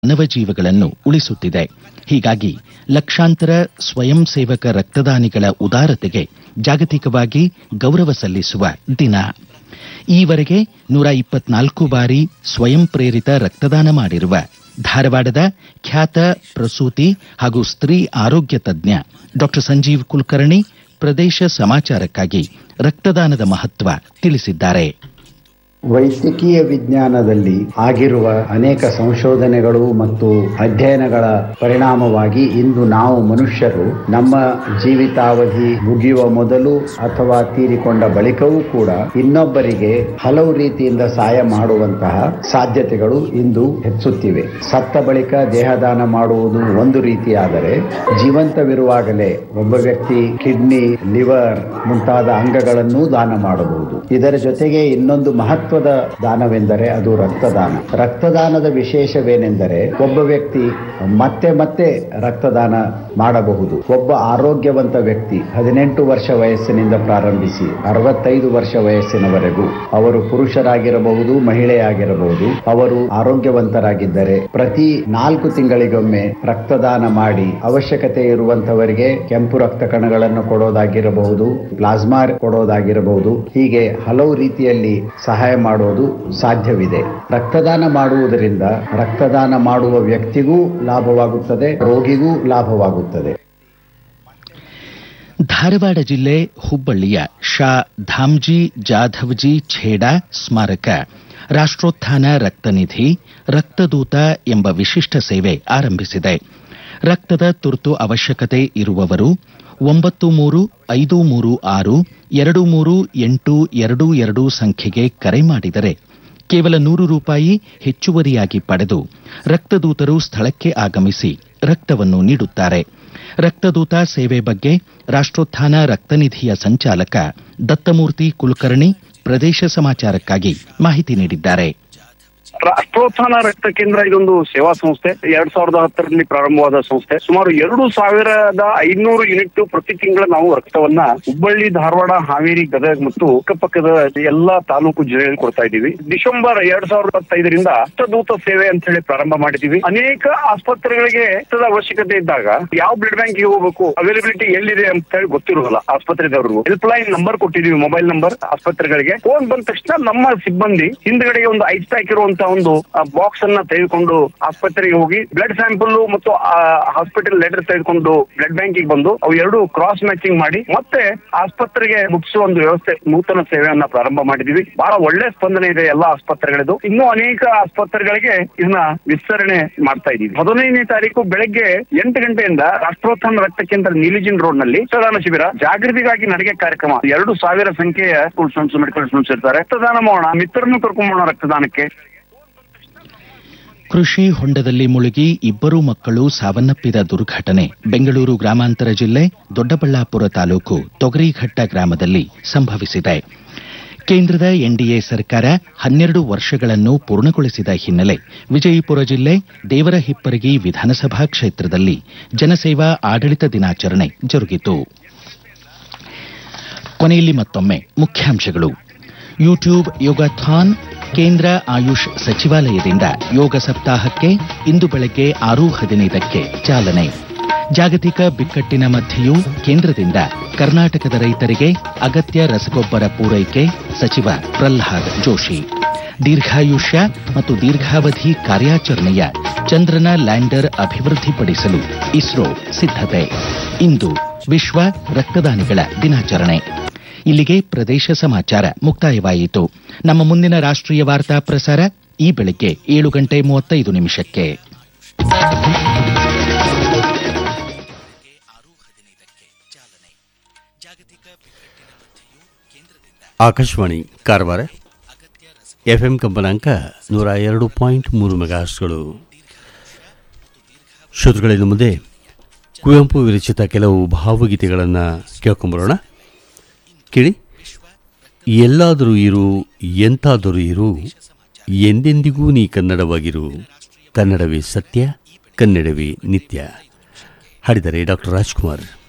ಮಾನವ ಜೀವಗಳನ್ನು ಉಳಿಸುತ್ತಿದೆ. ಹೀಗಾಗಿ ಲಕ್ಷಾಂತರ ಸ್ವಯಂ ಸೇವಕ ರಕ್ತದಾನಿಗಳ ಉದಾರತೆಗೆ ಜಾಗತಿಕವಾಗಿ ಗೌರವ ಸಲ್ಲಿಸುವ ದಿನ. ಈವರೆಗೆ 124 ಬಾರಿ ಸ್ವಯಂ ಪ್ರೇರಿತ ರಕ್ತದಾನ ಮಾಡಿರುವ ಧಾರವಾಡದ ಖ್ಯಾತ ಪ್ರಸೂತಿ ಹಾಗೂ ಸ್ತ್ರೀ ಆರೋಗ್ಯ ತಜ್ಞ ಡಾ ಸಂಜೀವ್ ಕುಲಕರ್ಣಿ ಪ್ರದೇಶ ಸಮಾಚಾರಕ್ಕಾಗಿ ರಕ್ತದಾನದ ಮಹತ್ವ ತಿಳಿಸಿದ್ದಾರೆ. ವೈದ್ಯಕೀಯ ವಿಜ್ಞಾನದಲ್ಲಿ ಆಗಿರುವ ಅನೇಕ ಸಂಶೋಧನೆಗಳು ಮತ್ತು ಅಧ್ಯಯನಗಳ ಪರಿಣಾಮವಾಗಿ ಇಂದು ನಾವು ಮನುಷ್ಯರು ನಮ್ಮ ಜೀವಿತಾವಧಿ ಮುಗಿಯುವ ಮೊದಲು ಅಥವಾ ತೀರಿಕೊಂಡ ಬಳಿಕವೂ ಕೂಡ ಇನ್ನೊಬ್ಬರಿಗೆ ಹಲವು ರೀತಿಯಿಂದ ಸಹಾಯ ಮಾಡುವಂತಹ ಸಾಧ್ಯತೆಗಳು ಇಂದು ಹೆಚ್ಚುತ್ತಿವೆ. ಸತ್ತ ಬಳಿಕ ದೇಹದಾನ ಮಾಡುವುದು ಒಂದು ರೀತಿಯಾದರೆ, ಜೀವಂತವಿರುವಾಗಲೇ ಒಬ್ಬ ವ್ಯಕ್ತಿ ಕಿಡ್ನಿ, ಲಿವರ್ ಮುಂತಾದ ಅಂಗಗಳನ್ನೂ ದಾನ ಮಾಡಬಹುದು. ಇದರ ಜೊತೆಗೆ ಇನ್ನೊಂದು ಮಹತ್ವದ ದಾನವೆಂದರೆ ಅದು ರಕ್ತದಾನ. ರಕ್ತದಾನದ ವಿಶೇಷವೇನೆಂದರೆ ಒಬ್ಬ ವ್ಯಕ್ತಿ ಮತ್ತೆ ಮತ್ತೆ ರಕ್ತದಾನ ಮಾಡಬಹುದು. ಒಬ್ಬ ಆರೋಗ್ಯವಂತ ವ್ಯಕ್ತಿ 18 ವರ್ಷ ವಯಸ್ಸಿನಿಂದ ಪ್ರಾರಂಭಿಸಿ 65 ವರ್ಷ ವಯಸ್ಸಿನವರೆಗೂ, ಅವರು ಪುರುಷರಾಗಿರಬಹುದು, ಮಹಿಳೆಯಾಗಿರಬಹುದು, ಅವರು ಆರೋಗ್ಯವಂತರಾಗಿದ್ದರೆ ಪ್ರತಿ 4 ತಿಂಗಳಿಗೊಮ್ಮೆ ರಕ್ತದಾನ ಮಾಡಿ ಅವಶ್ಯಕತೆ ಇರುವಂತವರಿಗೆ ಕೆಂಪು ರಕ್ತ ಕಣಗಳನ್ನು ಕೊಡೋದಾಗಿರಬಹುದು, ಪ್ಲಾಸ್ಮಾ ಕೊಡೋದಾಗಿರಬಹುದು, ಹೀಗೆ ಹಲವು ರೀತಿಯಲ್ಲಿ ಸಹಾಯ ಮಾಡೋದು ಸಾಧ್ಯವಿದೆ. ರಕ್ತದಾನ ಮಾಡುವುದರಿಂದ ರಕ್ತದಾನ ಮಾಡುವ ವ್ಯಕ್ತಿಗೂ ಲಾಭವಾಗುತ್ತದೆ, ರೋಗಿಗೂ ಲಾಭವಾಗುತ್ತದೆ. ಧಾರವಾಡ ಜಿಲ್ಲೆ ಹುಬ್ಬಳ್ಳಿಯ ಶಾ ಧಾಮ್ಜಿ ಜಾಧವ್ಜಿ ಛೇಡಾ ಸ್ಮಾರಕ ರಾಷ್ಟ್ರೋತ್ಥಾನ ರಕ್ತನಿಧಿ ರಕ್ತದೂತ ಎಂಬ ವಿಶಿಷ್ಟ ಸೇವೆ ಆರಂಭಿಸಿದೆ. ರಕ್ತದ ತುರ್ತು ಅವಶ್ಯಕತೆ ಇರುವವರು 9353623822 ಸಂಖ್ಯೆಗೆ ಕರೆ ಮಾಡಿದರೆ ಕೇವಲ ₹100 ಹೆಚ್ಚುವರಿಯಾಗಿ ಪಡೆದು ರಕ್ತದೂತರು ಸ್ಥಳಕ್ಕೆ ಆಗಮಿಸಿ ರಕ್ತವನ್ನು ನೀಡುತ್ತಾರೆ. ರಕ್ತದೂತ ಸೇವೆ ಬಗ್ಗೆ ರಾಷ್ಟ್ರೋತ್ಥಾನ ರಕ್ತನಿಧಿಯ ಸಂಚಾಲಕ ದತ್ತಮೂರ್ತಿ ಕುಲಕರ್ಣಿ ಪ್ರದೇಶ ಸಮಾಚಾರಕ್ಕಾಗಿ ಮಾಹಿತಿ ನೀಡಿದ್ದಾರೆ. ರಾಷ್ಟ್ರೋತ್ಥಾನ ರಕ್ತ ಕೇಂದ್ರ ಇದೊಂದು ಸೇವಾ ಸಂಸ್ಥೆ. 2010ರಲ್ಲಿ ಪ್ರಾರಂಭವಾದ ಸಂಸ್ಥೆ. ಸುಮಾರು 2500 ಯೂನಿಟ್ ಪ್ರತಿ ತಿಂಗಳ ನಾವು ರಕ್ತವನ್ನ ಹುಬ್ಬಳ್ಳಿ, ಧಾರವಾಡ, ಹಾವೇರಿ, ಗದಗ ಮತ್ತು ಅಕ್ಕಪಕ್ಕದ ಎಲ್ಲಾ ತಾಲೂಕು ಜಿಲ್ಲೆಯಲ್ಲಿ ಕೊಡ್ತಾ ಇದ್ದೀವಿ. ಡಿಸೆಂಬರ್ 2015ರಿಂದ ರಕ್ತದೂತ ಸೇವೆ ಅಂತ ಹೇಳಿ ಪ್ರಾರಂಭ ಮಾಡಿದೀವಿ. ಅನೇಕ ಆಸ್ಪತ್ರೆಗಳಿಗೆ ರಕ್ತದ ಅವಶ್ಯಕತೆ ಇದ್ದಾಗ ಯಾವ ಬ್ಲಡ್ ಬ್ಯಾಂಕ್ ಹೋಗಬೇಕು, ಅವೈಲಬಿಲಿಟಿ ಎಲ್ಲಿದೆ ಅಂತ ಹೇಳಿ ಗೊತ್ತಿರೋದಿಲ್ಲ ಆಸ್ಪತ್ರೆದವರು. Help line number ಕೊಟ್ಟಿದೀವಿ, mobile number. ಆಸ್ಪತ್ರೆಗಳಿಗೆ ಫೋನ್ ಬಂದ ತಕ್ಷಣ ನಮ್ಮ ಸಿಬ್ಬಂದಿ ಹಿಂದ್ಗಡೆಗೆ ಒಂದು ಐಸ್ ಪ್ಯಾಕ್ ಇರುವಂತ ಒಂದು ಬಾಕ್ಸ್ ಅನ್ನ ತೆಗೆದುಕೊಂಡು ಆಸ್ಪತ್ರೆಗೆ ಹೋಗಿ ಬ್ಲಡ್ ಸ್ಯಾಂಪಲ್ ಮತ್ತು ಹಾಸ್ಪಿಟಲ್ ಲೆಟರ್ ತೆಗೆದುಕೊಂಡು ಬ್ಲಡ್ ಬ್ಯಾಂಕಿಗೆ ಬಂದು ಅವು ಎರಡು ಕ್ರಾಸ್ ಮ್ಯಾಚಿಂಗ್ ಮಾಡಿ ಮತ್ತೆ ಆಸ್ಪತ್ರೆಗೆ ಮುಗಿಸುವ ಒಂದು ವ್ಯವಸ್ಥೆ, ನೂತನ ಸೇವೆಯನ್ನ ಪ್ರಾರಂಭ ಮಾಡಿದೀವಿ. ಬಹಳ ಒಳ್ಳೆ ಸ್ಪಂದನೆ ಇದೆ ಎಲ್ಲಾ ಆಸ್ಪತ್ರೆಗಳದು. ಇನ್ನೂ ಅನೇಕ ಆಸ್ಪತ್ರೆಗಳಿಗೆ ಇದನ್ನ ವಿಸ್ತರಣೆ ಮಾಡ್ತಾ ಇದೀವಿ. 15ನೇ ತಾರೀಕು ಬೆಳಗ್ಗೆ 8 ಗಂಟೆಯಿಂದ ರಾಷ್ಟ್ರೋತ್ಥಾನ ರಕ್ತ ಕೇಂದ್ರ ನೀಲಿಜಿನ್ ರೋಡ್ ನಲ್ಲಿ ರಕ್ತದಾನ ಶಿಬಿರ, ಜಾಗೃತಿಗಾಗಿ ನಡಿಗೆ ಕಾರ್ಯಕ್ರಮ. 2000 ಸಂಖ್ಯೆಯ ಸ್ಟೂಡೆಂಟ್ಸ್, ಮೆಡಿಕಲ್ ಸ್ಟೂಡೆಂಟ್ಸ್ ಇರ್ತಾರೆ. ರಕ್ತದಾನ ಮಾಡೋಣ, ಮಿತ್ರರನ್ನು ಕರ್ಕೊಂಬೋಣ ರಕ್ತದಾನಕ್ಕೆ. ಕೃಷಿ ಹೊಂಡದಲ್ಲಿ ಮುಳುಗಿ 2 ಮಕ್ಕಳು ಸಾವನ್ನಪ್ಪಿದ ದುರ್ಘಟನೆ ಬೆಂಗಳೂರು ಗ್ರಾಮಾಂತರ ಜಿಲ್ಲೆ ದೊಡ್ಡಬಳ್ಳಾಪುರ ತಾಲೂಕು ತೊಗರಿಘಟ್ಟ ಗ್ರಾಮದಲ್ಲಿ ಸಂಭವಿಸಿದೆ. ಕೇಂದ್ರದ ಎನ್ಡಿಎ ಸರ್ಕಾರ 12 ವರ್ಷಗಳನ್ನು ಪೂರ್ಣಗೊಳಿಸಿದ ಹಿನ್ನೆಲೆ ವಿಜಯಪುರ ಜಿಲ್ಲೆ ದೇವರಹಿಪ್ಪರಗಿ ವಿಧಾನಸಭಾ ಕ್ಷೇತ್ರದಲ್ಲಿ ಜನಸೇವಾ ಆಡಳಿತ ದಿನಾಚರಣೆ ಜರುಗಿತು. ಕೊನೆಯಲ್ಲಿ ಮತ್ತೊಮ್ಮೆ ಮುಖ್ಯಾಂಶಗಳು. ಯೂಟ್ಯೂಬ್ ಯೋಗಾಥಾನ್, ಕೇಂದ್ರ ಆಯುಷ್ ಸಚಿವಾಲಯದಿಂದ ಯೋಗ ಸಪ್ತಾಹಕ್ಕೆ ಇಂದು ಬೆಳಗ್ಗೆ 6:15ಕ್ಕೆ ಚಾಲನೆ. ಜಾಗತಿಕ ಬಿಕ್ಕಟ್ಟಿನ ಮಧ್ಯೆಯೂ ಕೇಂದ್ರದಿಂದ ಕರ್ನಾಟಕದ ರೈತರಿಗೆ ಅಗತ್ಯ ರಸಗೊಬ್ಬರ ಪೂರೈಕೆ, ಸಚಿವ ಪ್ರಹ್ಲಾದ್ ಜೋಶಿ. ದೀರ್ಘಾಯುಷ್ಯ ಮತ್ತು ದೀರ್ಘಾವಧಿ ಕಾರ್ಯಾಚರಣೆಯ ಚಂದ್ರನ ಲ್ಯಾಂಡರ್ ಅಭಿವೃದ್ಧಿಪಡಿಸಲು ಇಸ್ರೋ ಸಿದ್ಧತೆ. ಇಂದು ವಿಶ್ವ ರಕ್ತದಾನಿಗಳ ದಿನಾಚರಣೆ. ಇಲ್ಲಿಗೆ ಪ್ರದೇಶ ಸಮಾಚಾರ ಮುಕ್ತಾಯವಾಯಿತು. ನಮ್ಮ ಮುಂದಿನ ರಾಷ್ಟ್ರೀಯ ವಾರ್ತಾ ಪ್ರಸಾರ ಈ ಬೆಳಗ್ಗೆ 7:35 ಆಕಾಶವಾಣಿ ಕಾರವಾರ. ಎಫ್ಎಂ ಕಂಪನಾಂಕ 102.3 ಮೆಗಾಹರ್ಟ್ಸ್ಗಳು. ಶ್ರೋತೃಗಳಿಂದ ಮುಂದೆ ಕುವೆಂಪು ವಿರಚಿತ ಕೆಲವು ಭಾವಗೀತೆಗಳನ್ನು ಕೇಳ್ಕೊಂಬರೋಣ. ಕೇಳಿ. ಎಲ್ಲಾದರೂ ಇರು, ಎಂತಾದರೂ ಇರು, ಎಂದೆಂದಿಗೂ ನೀ ಕನ್ನಡವಾಗಿರು, ಕನ್ನಡವೇ ಸತ್ಯ, ಕನ್ನಡವೇ ನಿತ್ಯ. ಹಾಡಿದರೆ ಡಾಕ್ಟರ್ ರಾಜ್ಕುಮಾರ್.